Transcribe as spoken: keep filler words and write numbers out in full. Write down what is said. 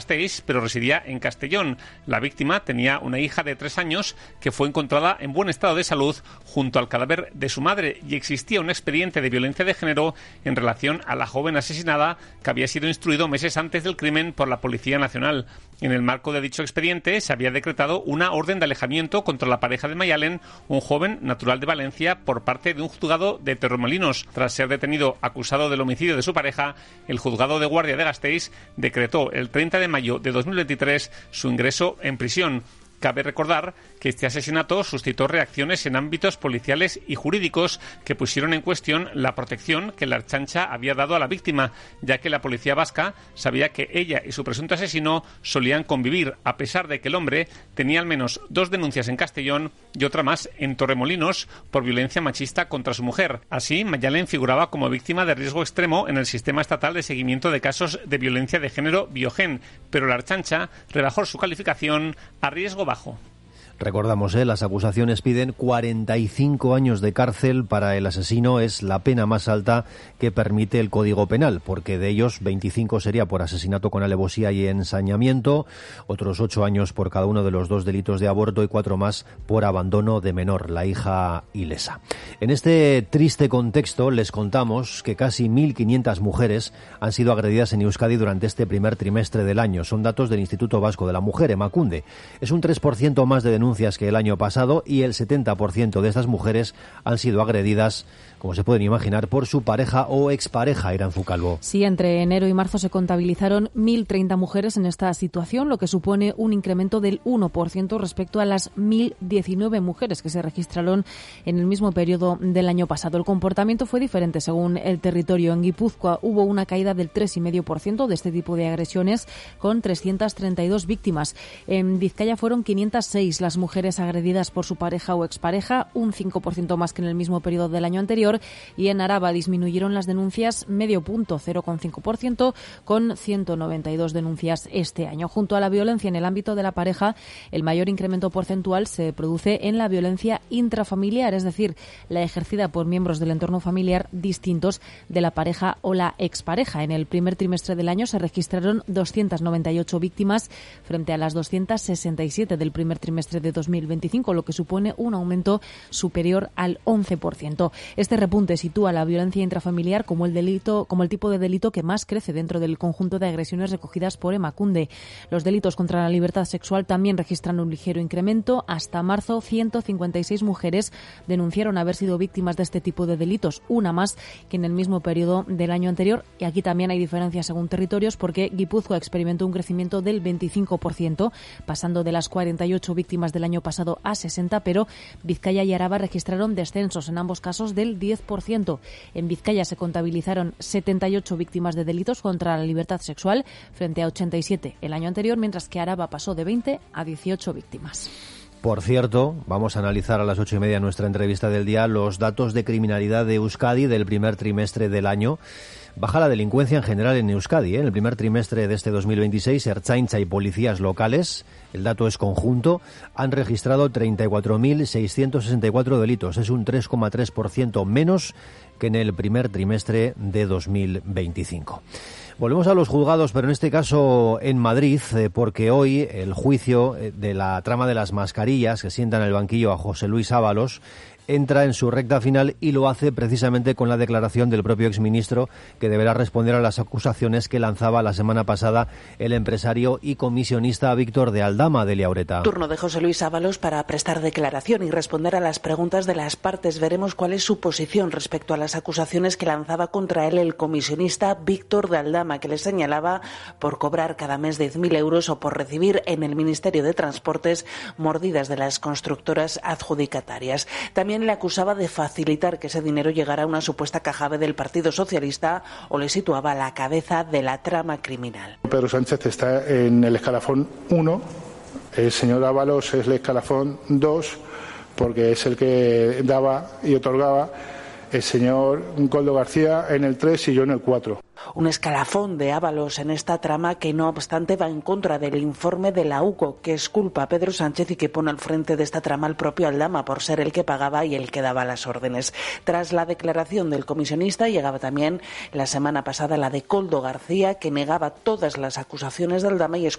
Gasteiz, pero residía en Castellón. La víctima tenía una hija de tres años que fue encontrada en buen estado de salud junto al cadáver de su madre y existía un expediente de violencia de género en relación a la joven asesinada que había sido instruido meses antes del crimen por la Policía Nacional. En el marco de dicho expediente se había decretado una orden de alejamiento contra la pareja de Mayalen, un joven natural de Valencia, por parte de un juzgado de Torremolinos. Tras ser detenido acusado del homicidio de su pareja, el juzgado de guardia de Gasteiz decretó el treinta de mayo de dos mil veintitrés su ingreso en prisión. Cabe recordar que este asesinato suscitó reacciones en ámbitos policiales y jurídicos que pusieron en cuestión la protección que la Ertzaintza había dado a la víctima, ya que la policía vasca sabía que ella y su presunto asesino solían convivir, a pesar de que el hombre tenía al menos dos denuncias en Castellón y otra más en Torremolinos por violencia machista contra su mujer. Así, Mayalen figuraba como víctima de riesgo extremo en el sistema estatal de seguimiento de casos de violencia de género Biogen, pero la Ertzaintza rebajó su calificación a riesgo bajo. Recordamos, ¿eh? Las acusaciones piden cuarenta y cinco años de cárcel para el asesino. Es la pena más alta que permite el Código Penal, porque de ellos veinticinco sería por asesinato con alevosía y ensañamiento, otros ocho años por cada uno de los dos delitos de aborto y cuatro más por abandono de menor, la hija ilesa. En este triste contexto les contamos que casi mil quinientas mujeres han sido agredidas en Euskadi durante este primer trimestre del año. Son datos del Instituto Vasco de la Mujer, Emakunde. Es un tres por ciento más de denuncias que el año pasado y el setenta por ciento de estas mujeres han sido agredidas, como se pueden imaginar, por su pareja o expareja. Iranzu Calvo. Sí, entre enero y marzo se contabilizaron mil treinta mujeres en esta situación, lo que supone un incremento del uno por ciento respecto a las mil diecinueve mujeres que se registraron en el mismo periodo del año pasado. El comportamiento fue diferente según el territorio. En Guipúzcoa hubo una caída del tres coma cinco por ciento de este tipo de agresiones, con trescientas treinta y dos víctimas. En Vizcaya fueron quinientas seis las mujeres agredidas por su pareja o expareja, un cinco por ciento más que en el mismo periodo del año anterior, y en Araba disminuyeron las denuncias medio punto, cero coma cinco por ciento, con ciento noventa y dos denuncias este año. Junto a la violencia en el ámbito de la pareja, el mayor incremento porcentual se produce en la violencia intrafamiliar, es decir, la ejercida por miembros del entorno familiar distintos de la pareja o la expareja. En el primer trimestre del año se registraron doscientas noventa y ocho víctimas frente a las doscientas sesenta y siete del primer trimestre de dos mil veinticinco, lo que supone un aumento superior al once por ciento. Este repunte sitúa la violencia intrafamiliar como el delito, como el tipo de delito que más crece dentro del conjunto de agresiones recogidas por Emakunde. Los delitos contra la libertad sexual también registran un ligero incremento. Hasta marzo, ciento cincuenta y seis mujeres denunciaron haber sido víctimas de este tipo de delitos, una más que en el mismo periodo del año anterior. Y aquí también hay diferencias según territorios, porque Guipúzcoa experimentó un crecimiento del veinticinco por ciento, pasando de las cuarenta y ocho víctimas del año pasado a sesenta, pero Vizcaya y Araba registraron descensos, en ambos casos del diez por ciento. En Vizcaya se contabilizaron setenta y ocho víctimas de delitos contra la libertad sexual frente a ochenta y siete el año anterior, mientras que Araba pasó de veinte a dieciocho víctimas. Por cierto, vamos a analizar a las ocho y media nuestra entrevista del día los datos de criminalidad de Euskadi del primer trimestre del año. Baja la delincuencia en general en Euskadi, ¿eh? En el primer trimestre de este dos mil veintiséis, Ertzaintza y policías locales, el dato es conjunto, han registrado treinta y cuatro mil seiscientos sesenta y cuatro delitos. Es un tres coma tres por ciento menos que en el primer trimestre de dos mil veinticinco. Volvemos a los juzgados, pero en este caso en Madrid, eh, porque hoy el juicio eh, de la trama de las mascarillas que sienta en el banquillo a José Luis Ábalos entra en su recta final y lo hace precisamente con la declaración del propio exministro, que deberá responder a las acusaciones que lanzaba la semana pasada el empresario y comisionista Víctor de Aldama. de Liaureta. Turno de José Luis Ábalos para prestar declaración y responder a las preguntas de las partes. Veremos cuál es su posición respecto a las acusaciones que lanzaba contra él el comisionista Víctor de Aldama, que le señalaba por cobrar cada mes diez mil euros o por recibir en el Ministerio de Transportes mordidas de las constructoras adjudicatarias. También le acusaba de facilitar que ese dinero llegara a una supuesta caja B del Partido Socialista o le situaba a la cabeza de la trama criminal. Pedro Sánchez está en el escalafón uno, el señor Ábalos es el escalafón dos, porque es el que daba y otorgaba, el señor Koldo García en el tres y yo en el cuatro. Un escalafón de Ábalos en esta trama que, no obstante, va en contra del informe de la U C O, que exculpa a Pedro Sánchez y que pone al frente de esta trama al propio Aldama por ser el que pagaba y el que daba las órdenes. Tras la declaración del comisionista llegaba también la semana pasada la de Koldo García, que negaba todas las acusaciones de Aldama y